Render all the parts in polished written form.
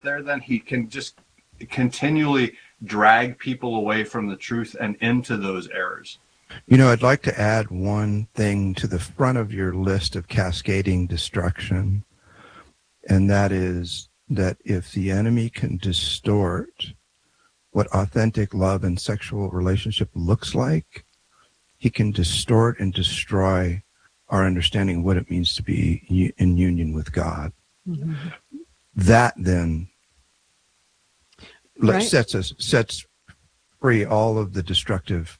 there, then he can just continually drag people away from the truth and into those errors. I'd like to add one thing to the front of your list of cascading destruction, and that is that if the enemy can distort what authentic love and sexual relationship looks like, he can distort and destroy our understanding of what it means to be in union with God. Mm-hmm. That then sets free all of the destructive,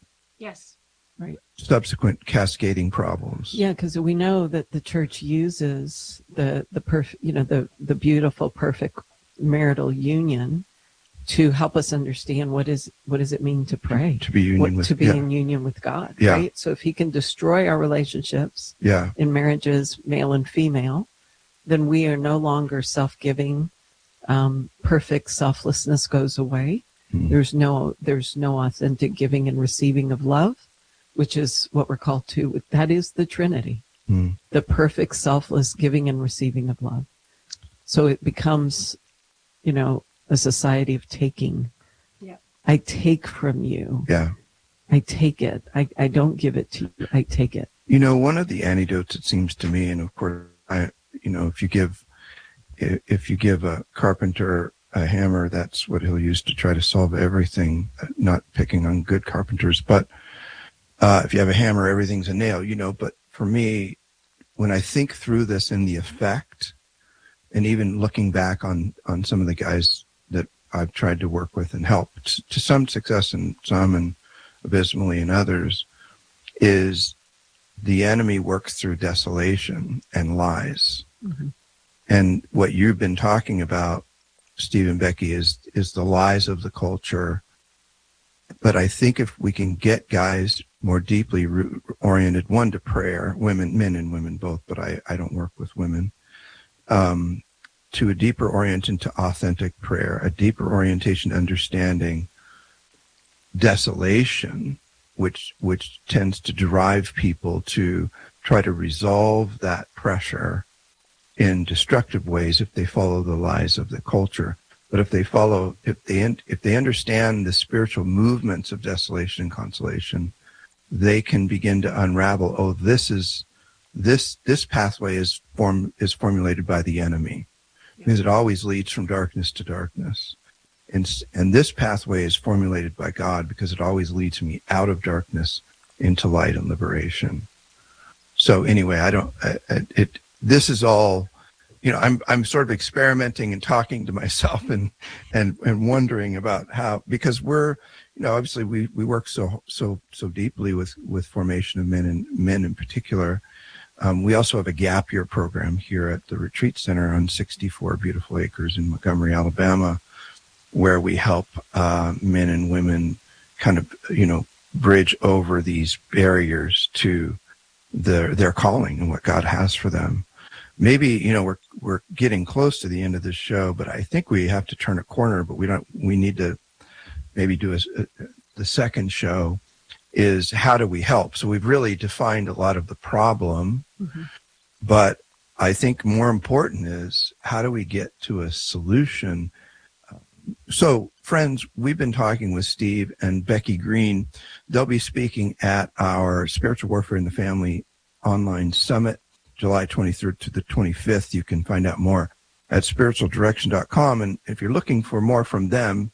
subsequent cascading problems. Yeah, because we know that the church uses the beautiful, perfect marital union to help us understand what does it mean to pray, to be in union with God. Yeah. Right. So if he can destroy our relationships, in marriages, male and female, then we are no longer self-giving. Perfect selflessness goes away. There's no authentic giving and receiving of love, which is what we're called to. That is the Trinity, the perfect selfless giving and receiving of love. So it becomes, a society of taking. Yeah. I take from you. Yeah. I take it. I don't give it to you. I take it. One of the antidotes, it seems to me, and of course, if you give a carpenter a hammer, that's what he'll use to try to solve everything. Not picking on good carpenters, but if you have a hammer, everything's a nail, But for me, when I think through this and the effect, and even looking back on some of the guys that I've tried to work with and help, to some success in some and abysmally in others, is the enemy works through desolation and lies. Mm-hmm. And what you've been talking about, Steve and Becky, is the lies of the culture. But I think if we can get guys more deeply oriented, one, to prayer, men and women both, but I don't work with women, to a deeper orientation to authentic prayer, a deeper orientation to understanding desolation, which tends to drive people to try to resolve that pressure in destructive ways if they follow the lies of the culture. But if they understand the spiritual movements of desolation and consolation, they can begin to unravel. Oh, this pathway is formulated by the enemy, because it always leads from darkness to darkness, and this pathway is formulated by God because it always leads me out of darkness into light and liberation. So anyway, this is all. I'm sort of experimenting and talking to myself and wondering about how, because we're, obviously we work so deeply with formation of men in particular. We also have a gap year program here at the Retreat Center on 64 beautiful acres in Montgomery, Alabama, where we help men and women kind of, bridge over these barriers to their calling and what God has for them. Maybe, we're getting close to the end of this show, but I think we have to turn a corner, but we need to maybe do the second show is how do we help? So we've really defined a lot of the problem, but I think more important is how do we get to a solution? So friends, we've been talking with Steve and Becky Green. They'll be speaking at our Spiritual Warfare in the Family online summit, July 23rd to the 25th. You can find out more at spiritualdirection.com. And if you're looking for more from them,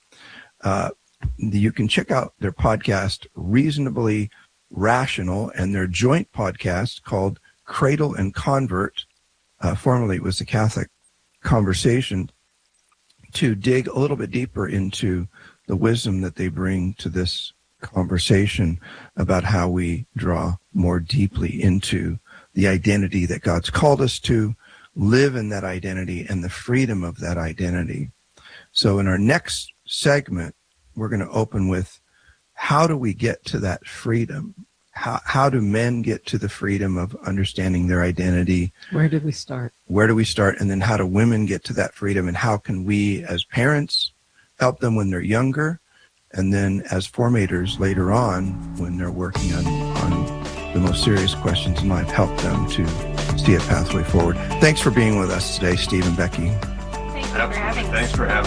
you can check out their podcast, Reasonably Rational, and their joint podcast called Cradle and Convert. Formerly it was the Catholic Conversation, to dig a little bit deeper into the wisdom that they bring to this conversation about how we draw more deeply into the identity that God's called us to, live in that identity and the freedom of that identity. So in our next segment, we're going to open with how do we get to that freedom? How do men get to the freedom of understanding their identity? Where do we start? And then how do women get to that freedom? And how can we as parents help them when they're younger? And then as formators later on, when they're working on the most serious questions in life, help them to see a pathway forward. Thanks for being with us today, Steve and Becky. Absolutely. Thanks for having me.